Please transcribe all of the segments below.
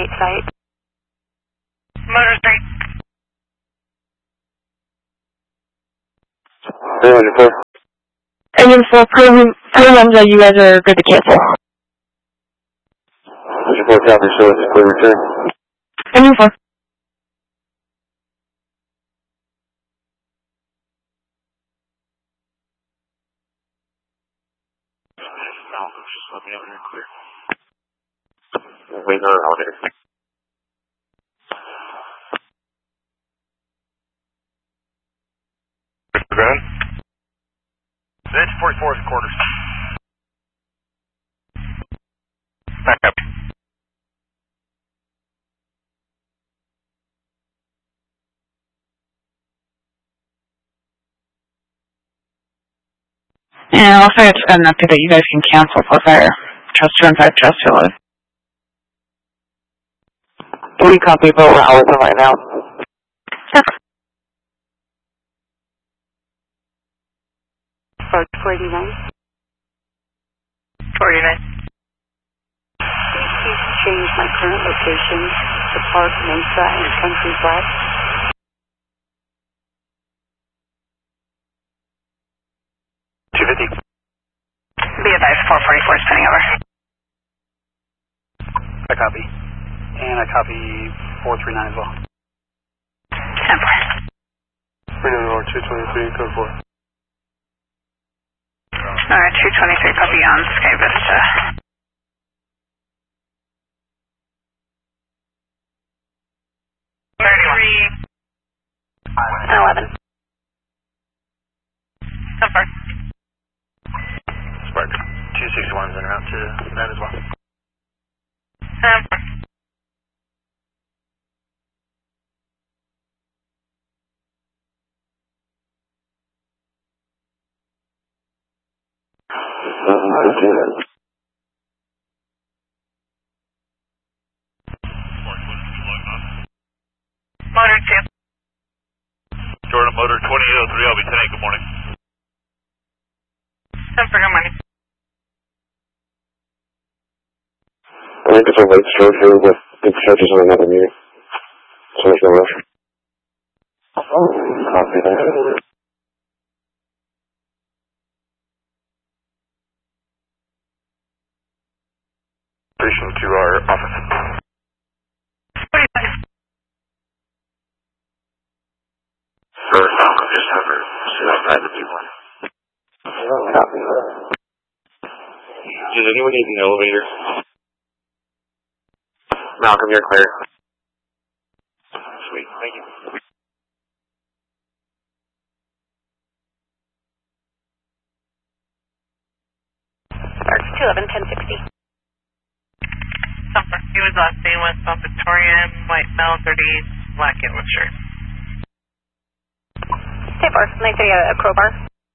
site. Motor Street. 304. Engine 4, prelims that you guys are good to cancel. 4 copy, so it's a clear return. Engine 4. Just let me know when you're clear. Wait on an elevator. Mr. Brown? Edge 44 is quarters. Back up. And also I just got an update that you guys can cancel for fire. Trust 2 and 5, trust 2 load. 3 copy, but we're out with them right now. 49. 49. Please change my current location to Park Mesa and Country Flat. Be advised, 444 is spinning over. I copy. And I copy 439 as well. 10-4. Bring in 223, code 4. Alright, 223, copy on Sky Vista. And 11. 10-4. Spark. 261's en route to that as well. 10-4. Motor 2. Jordan Motor 2803, I'll be 10-8, good morning. 10-4, good morning. I think it's a late start here with big charges on another meeting. So there's no rush. Copy that. Station to our office. 45. Sir, Malcolm, just have her sit outside the P1. Copy. Does anyone need an elevator? Malcolm, you're clear. Sweet, thank you. Spark 211, 1060. 10-4. He was last seen with South Victorian, white male, 30, black yellow shirt. 10-4, 930, a crowbar.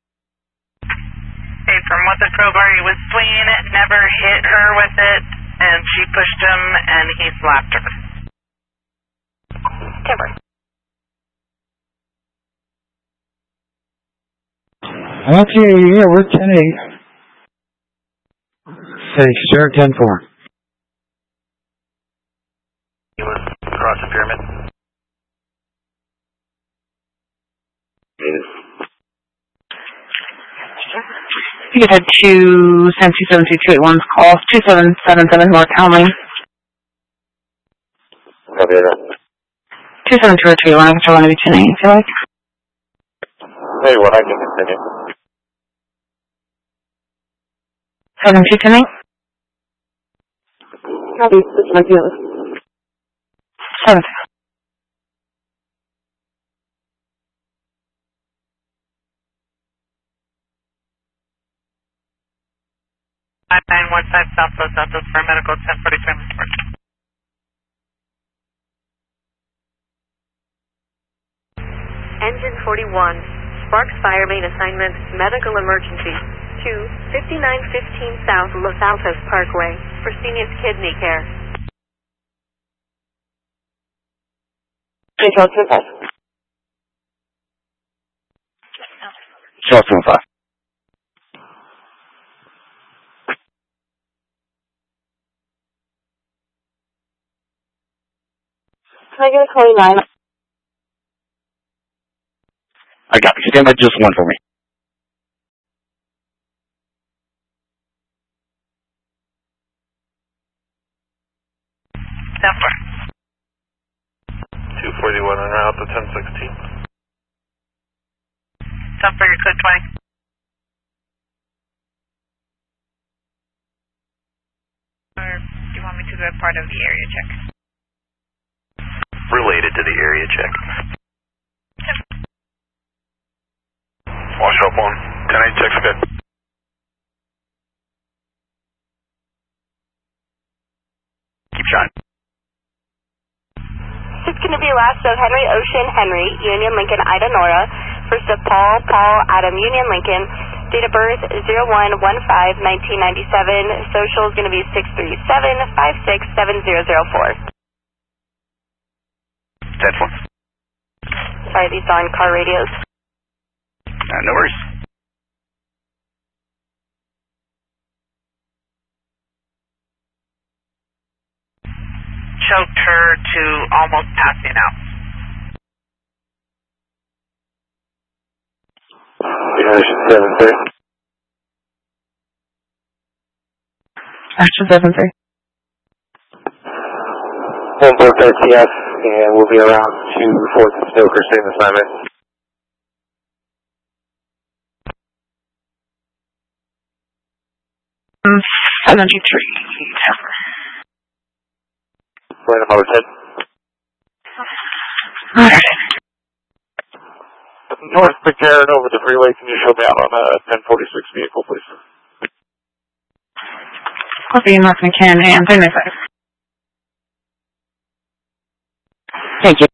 Hey, from what the crowbar, he was swinging it, never hit her with it, and she pushed him, and he slapped her. 10-4. Okay, yeah, we're 10-8. Say, start 10-4. He was across the pyramid. You guys had 272-281's call, 2777 North Townley. Copy that. 272-281, I guess I want to be 10-8, I feel like. Hey, what I can continue. 72-10-8? Copy, switch my deal. 7. Five 915 Southwest for medical 1043 report. Engine 41, Sparks Fire Main Assignment, Medical Emergency, to 5915 South Los Altos Parkway, Fresenius Kidney Care. Charles 25. Charles 25. can I get a 29? I got you. Stand by just one for me. Stand for. 241 en route to 1016. Stand for your code 20. Or do you want me to be a part of the area check? Related to the area check. Wash up one. 10-8 checks good. Keep shining. It's going to be last of Henry Ocean Henry, Union Lincoln Ida Nora. First of Paul Adam Union Lincoln. Date of birth 01-15-1997. Social is going to be 637-567004. 10-4. Sorry, these are on car radios. No worries. Choked her to almost passing out. Action 7-3. Action 7-3. 143 TF, and we'll be around 2-4th and Stoker, same assignment. Energy 3. Right about 10. Alright. North McCarran over the freeway, can you show me out on a 1046 vehicle, please? Copy, North McCann and 1095. Thank you.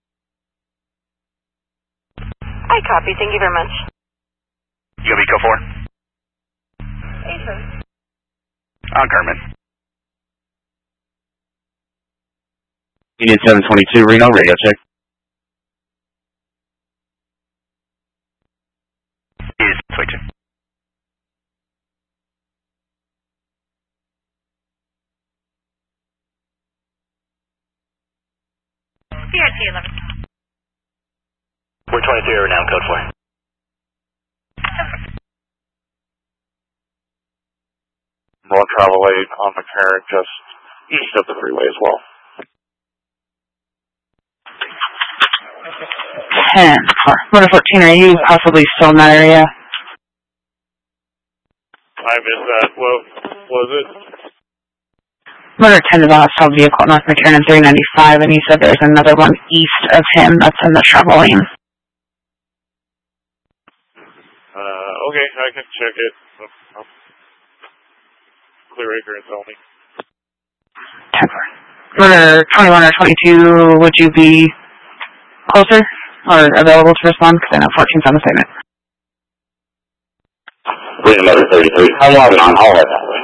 I copy. Thank you very much. You got Eco 4? On Carmen. Union 722, Reno, radio check. Is switching. CRT 11. 422 now, code 4. Road travel lane on McCarran, just east of the freeway as well. 10. Motor 14, are you possibly still in that area? I missed that. What was it? Motor 10 is on a stalled vehicle at North McCarran and 395, and he said there's another one east of him that's in the travel lane. Okay, I can check it. Clear acre and tell me. 10. Motor 21 or 22, would you be closer or available to respond? Because I know 14's on the statement. Wait another 33. I'm logging on. I'll head that way.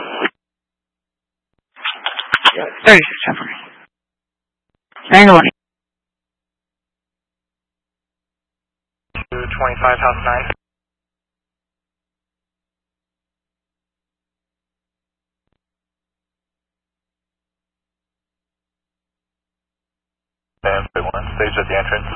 36, 10 for me. And good morning. 225, house 9. And 1, stage at the entrance.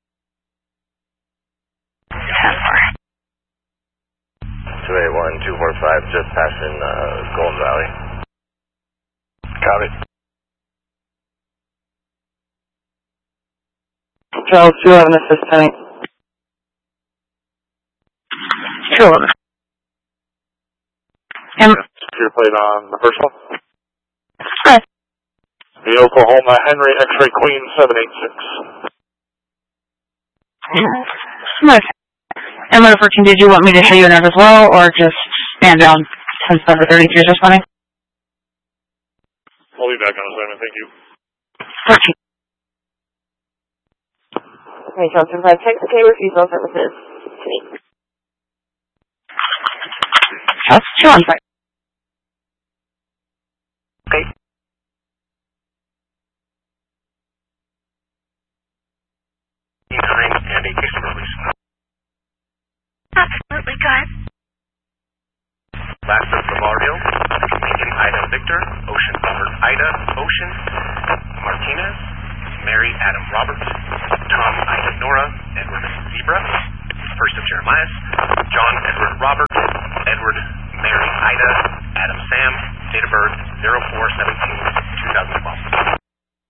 281, 245, just passing Golden Valley. Copy. Charles 211 assistant. 211. And Secure plate on the first one. Hi. The Oklahoma Henry X-Ray Queen 786. Nice. And Motor 14, did you want me to show you a note as well, or just stand down since number 33 is responding? I'll be back on assignment, thank you. 14. Okay, Charles 5, text okay, refuse all services. That's 2 on site. Okay. Time and a case number, please. Absolutely, go ahead. Last of Memorial, Lincoln Ida Victor, Ocean Comfort Ida Ocean, Martinez, Mary Adam Robert, Tom Ida Nora, Edward Zebra, first of Jeremiah, John Edward Robert, Edward Mary Ida, Adam Sam, date of birth 04/17/2012.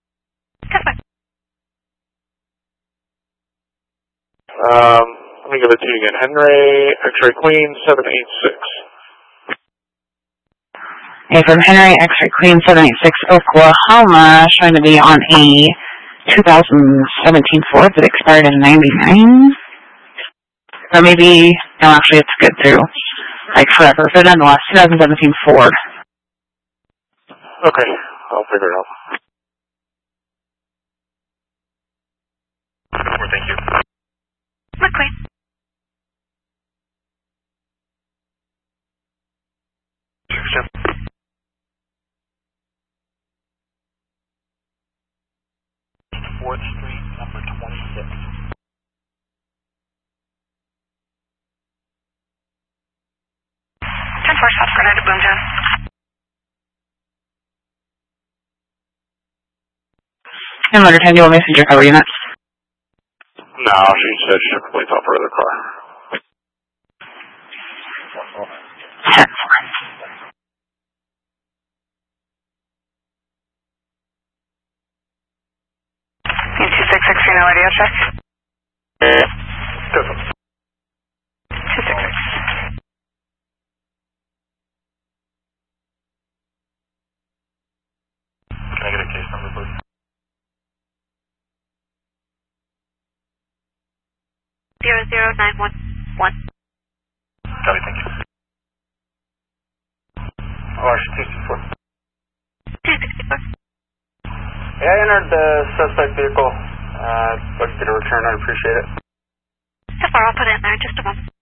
Let me give it to you again. Henry, X-Ray Queen, 786. Okay, from Henry X-Ray Queen 786, Oklahoma, showing to be on a 2017 Ford that expired in 99. Or maybe, no, actually it's good through, like forever, but nonetheless, 2017 Ford. Okay, I'll figure it out. Thank you. McQueen. Fourth Street, number 26. 10-4 South Grenada, Boomtown. And Motor 10, do you want messenger cover unit? No, she said she took the plates off her other car. 10-4. Need 266, you know radio check? 266. Can I get a case number, please? 00911. Copy, thank you. Rush 264. 264. Yeah, I entered the suspect vehicle. I'd like to get a return. I'd appreciate it. So far, I'll put it in there in just a moment.